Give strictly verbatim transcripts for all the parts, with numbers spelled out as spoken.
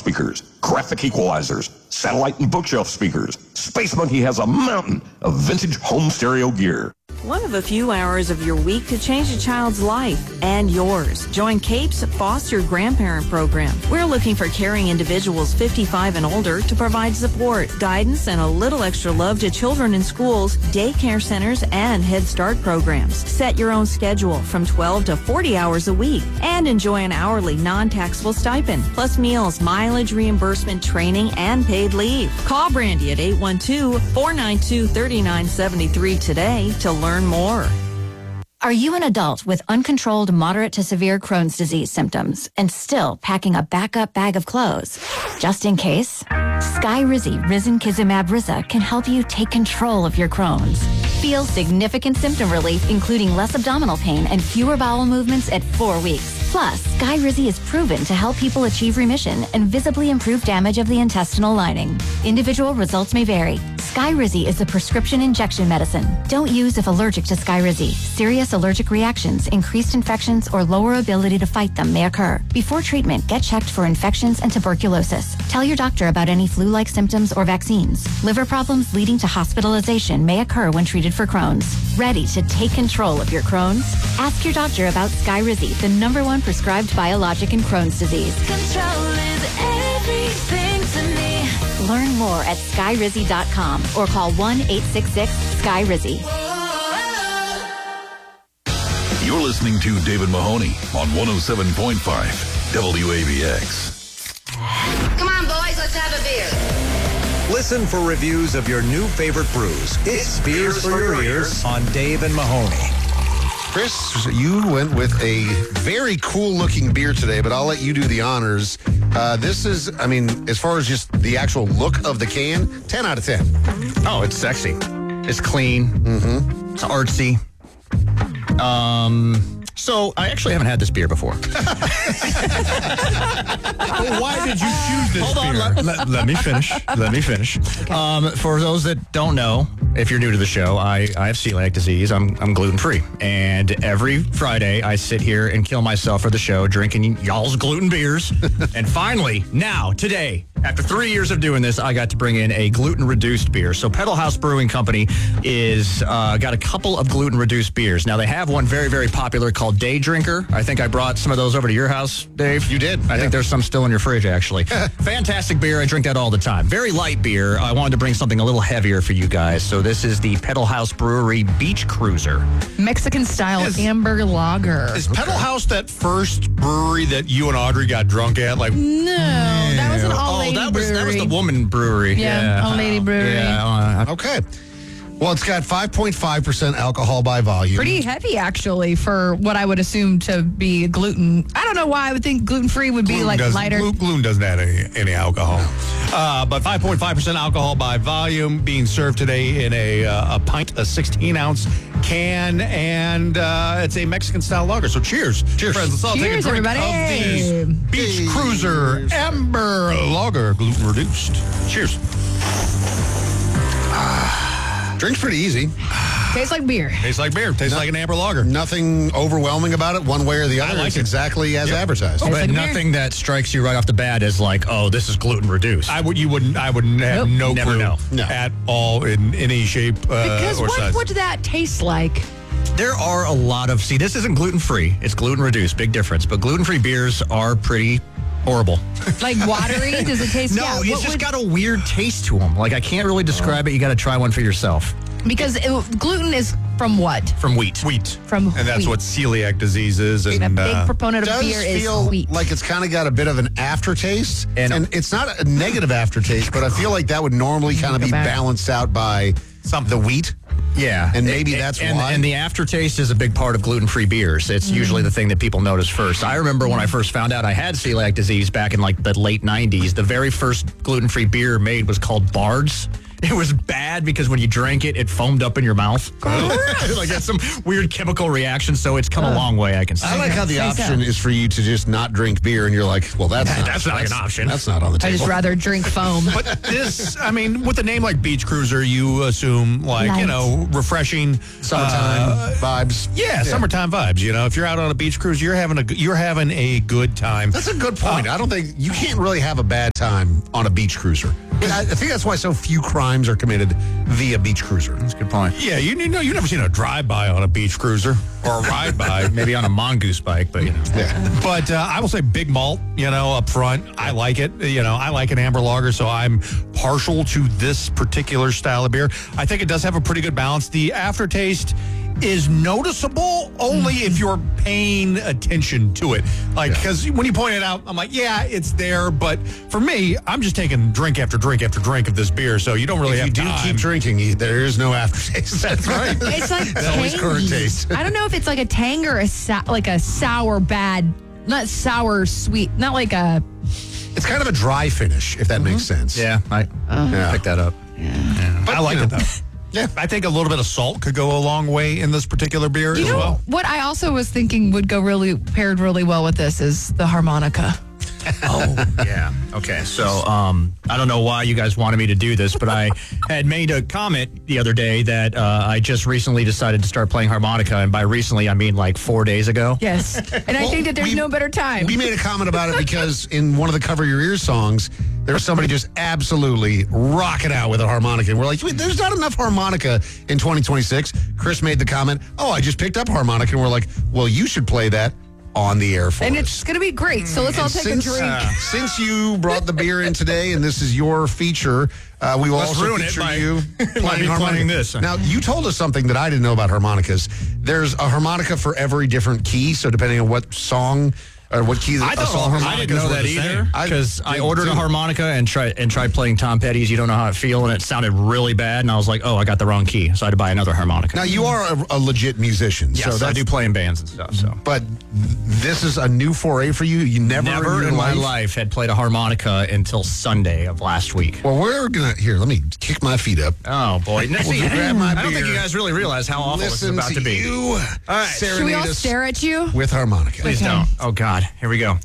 speakers, graphic equalizers, satellite and bookshelf speakers. Space Monkey has a mountain of vintage home stereo gear. One of a few hours of your week to change a child's life and yours. Join CAPE's Foster Grandparent Program. We're looking for caring individuals fifty-five and older to provide support, guidance, and a little extra love to children in schools, daycare centers, and Head Start programs. Set your own schedule from twelve to forty hours a week and enjoy an hourly non-taxable stipend, plus meals, mileage reimbursement, training, and paid leave. Call Brandy at eight one two, four nine two, three nine seven three today to learn more. Are you an adult with uncontrolled moderate to severe Crohn's disease symptoms and still packing a backup bag of clothes? Just in case, Skyrizi Risankizumab Riza can help you take control of your Crohn's. Feel significant symptom relief, including less abdominal pain and fewer bowel movements at four weeks. Plus, Skyrizi is proven to help people achieve remission and visibly improve damage of the intestinal lining. Individual results may vary. Skyrizi is a prescription injection medicine. Don't use if allergic to Skyrizi. Serious allergic reactions, increased infections, or lower ability to fight them may occur. Before treatment, get checked for infections and tuberculosis. Tell your doctor about any flu-like symptoms or vaccines. Liver problems leading to hospitalization may occur when treated for Crohn's. Ready to take control of your Crohn's? Ask your doctor about Skyrizi, the number one prescribed biologic in Crohn's disease. Control is everything to me. Learn more at skyrizi dot com or call one eight six six, S K Y R I Z I. You're listening to David Mahoney on one oh seven point five W A B X. Come on, boys, let's have a beer. Listen for reviews of your new favorite brews. It's Beers for Your Ears on Dave and Mahoney. Chris, you went with a very cool-looking beer today, but I'll let you do the honors. Uh, this is, I mean, as far as just the actual look of the can, ten out of ten. Oh, it's sexy. It's clean. Mm-hmm. It's artsy. Um... So, I actually haven't had this beer before. Well, why did you choose this Hold on, beer? let, let, let me finish. Let me finish. Okay. Um, for those that don't know, if you're new to the show, I, I have celiac disease. I'm I'm gluten-free. And every Friday, I sit here and kill myself for the show, drinking y'all's gluten beers. And finally, now, today, after three years of doing this, I got to bring in a gluten-reduced beer. So Pedal House Brewing Company is uh, got a couple of gluten-reduced beers. Now, they have one very, very popular called Day Drinker. I think I brought some of those over to your house, Dave. You did. I yeah. think there's some still in your fridge, actually. Fantastic beer. I drink that all the time. Very light beer. I wanted to bring something a little heavier for you guys. So this is the Pedal House Brewery Beach Cruiser. Mexican-style Is- amber lager. Is Pedal House that first brewery that you and Audrey got drunk at? Like, No, that was an Oh, all-lady that was, brewery. that was the woman brewery. Yeah, Yeah, all-lady brewery. Yeah, uh, Okay. Well, it's got five point five percent alcohol by volume. Pretty heavy, actually, for what I would assume to be gluten. I don't know why I would think gluten-free would be gluten like doesn't- lighter. glu- Gluten doesn't add any, any alcohol. Uh, but five point five percent alcohol by volume being served today in a, uh, a pint, a sixteen-ounce can, and uh, it's a Mexican-style lager. So cheers. Cheers. Friends, let's all Cheers, take a drink everybody. of the Beach Cruiser Amber Lager, gluten-reduced. Cheers. Drink's pretty easy. Tastes like beer. Tastes like beer. Tastes No- like an amber lager. Nothing overwhelming about it, one way or the other. like it's it. exactly as Yep. advertised. Tastes but like beer. nothing that strikes you right off the bat is like, oh, this is gluten reduced. I would. You wouldn't. I would have Nope. no Never clue know. No. at all in any shape uh, Because or what size. would that taste like? There are a lot of, see, this isn't gluten-free. It's gluten-reduced. Big difference. But gluten-free beers are pretty horrible. Like watery? Does it taste? No, yeah, it's what just would- got a weird taste to them. Like, I can't really describe it. You got to try one for yourself. Because it, gluten is from what? From wheat. Wheat. From And that's wheat. what celiac disease is. And a big uh, proponent of does beer is feel wheat. like it's kind of got a bit of an aftertaste, And- and, it's not a negative aftertaste, but I feel like that would normally kind of Go be back. balanced out by Something. the wheat. Yeah. And maybe that's and, why. And the aftertaste is a big part of gluten-free beers. It's Mm. usually the thing that people notice first. I remember when I first found out I had celiac disease back in like the late nineties, the very first gluten-free beer made was called Bard's. it was bad because when you drank it, it foamed up in your mouth. Like that's some weird chemical reaction. So it's come a long way. I can see. I like how the option is for you to just not drink beer, and you're like, well, that's not, that's not an option. That's not on the I table. just rather drink foam. But this, I mean, with a name like Beach Cruiser, you assume like, Light. you know, refreshing Summertime uh, vibes. Yeah, summertime vibes. You know, if you're out on a beach cruise, you're having a you're having a good time. That's a good point. I don't think you can't really have a bad time on a beach cruiser. I, I think that's why so few crimes are committed via beach cruiser. That's a good point. Yeah, you, you know, you've never seen a drive-by on a beach cruiser or a ride-by. Maybe on a mongoose bike, but, you know. Yeah. But uh, I will say big malt, you know, up front. I like it. You know, I like an amber lager, so I'm partial to this particular style of beer. I think it does have a pretty good balance. The aftertaste is noticeable only if you're paying attention to it. Like, because when you point it out, I'm like, yeah, it's there. But for me, I'm just taking drink after drink after drink of this beer, so you don't really If have you do time. keep drinking, you- there is no aftertaste. That's right. It's like That always current tangy. taste. I don't know if it's like a tang or a sou- like a sour bad, not sour sweet, not like a. It's kind of a dry finish, if that makes sense. Yeah, I Yeah. picked that up. But I like you it know. though. Yeah, I think a little bit of salt could go a long way in this particular beer You as know well. what I also was thinking would go really paired really well with this is the harmonica. Oh, yeah. Okay, so um, I don't know why you guys wanted me to do this, but I had made a comment the other day that uh, I just recently decided to start playing harmonica, and by recently I mean like four days ago. Yes, and I Well, think that there's we- no better time. We made a comment about it because in one of the Cover Your Ears songs, there was somebody just absolutely rocking out with a harmonica. And we're like, wait, there's not enough harmonica in twenty twenty-six. Chris made the comment, oh, I just picked up harmonica. And we're like, well, you should play that on the air for and us. it's going to be great. So let's all And take since, a drink. uh, since you brought the beer in today, and this is your feature, uh, we will Let's also ruin it feature by- you by playing me harmonica. playing this. Now, you told us something that I didn't know about harmonicas. There's a harmonica for every different key, so depending on what song or what key I a thought song I harmonicas didn't know were that the either same. because I, did ordered too. a harmonica and tried and tried playing Tom Petty's "You Don't Know How to Feel" and it sounded really bad, and I was like, oh, I got the wrong key, so I had to buy another harmonica. Now, you are a, a legit musician. yes, so I that's, do play in bands and stuff. So But this is a new foray for you. You never, never in, your in my life. life had played a harmonica until Sunday of last week. Well, we're going to, here, let me kick my feet up. Oh boy! Now, see, grab my I don't think beer. you guys really realize how awful this is Listen about to to be. you All right, Should we serenade all us stare at you? with harmonica. please Okay. don't. Oh God, here we go.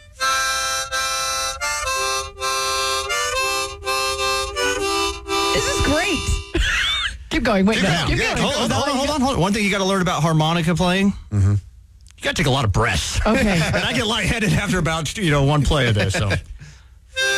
This is great. Keep going. Wait, Keep no. going. Keep Yeah, going. Hold, hold, hold on, hold on, hold on. One thing you got to learn about harmonica playing. Mm-hmm. You got to take a lot of breaths. Okay. And I get lightheaded after about you know one play of this. So